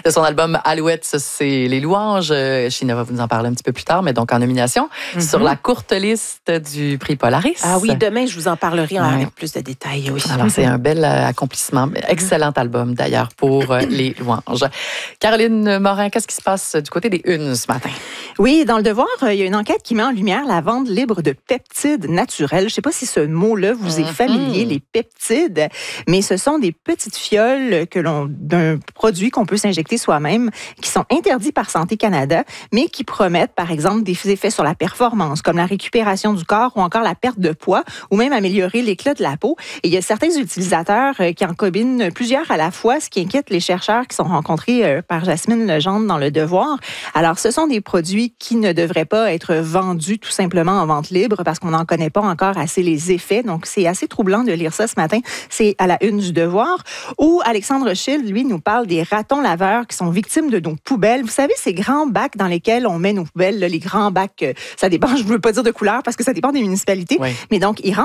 De son album Alouette, ça, c'est Les Louanges. Sheena va vous en parler un petit peu plus tard, mais donc en nomination sur la courte liste du prix Polaris. Ah oui, demain, je vous en parlerai avec plus de détails. Oui. Alors, c'est un bel accomplissement. Excellent album, d'ailleurs, pour Les Louanges. Caroline Morin, qu'est-ce qui se passe du côté des unes ce matin? Oui, dans Le Devoir, il y a une enquête qui met en lumière la vente libre de peptides naturels. Je ne sais pas si ce mot-là vous est familier, les peptides, mais ce sont des petites fioles d'un produit qu'on peut s'injecter soi-même, qui sont interdits par Santé Canada, mais qui promettent, par exemple, des effets sur la performance, comme la récupération du corps ou encore la perte de poids, ou même améliorer l'éclat de la peau. Et il y a certains utilisateurs qui en combinent plusieurs à la fois, ce qui inquiète les chercheurs qui sont rencontrés par Jasmine Legendre dans Le Devoir. Alors, ce sont des produits qui ne devraient pas être vendus tout simplement en vente libre parce qu'on n'en connaît pas encore assez les effets. Donc, c'est assez troublant de lire ça ce matin. C'est à la une du Devoir, où Alexandre Schild, lui, nous parle des ratons laveurs qui sont victimes de nos poubelles. Vous savez, ces grands bacs dans lesquels on met nos poubelles, là, les grands bacs, ça dépend, je ne veux pas dire de couleur parce que ça dépend des municipalités, mais donc, ils rentrent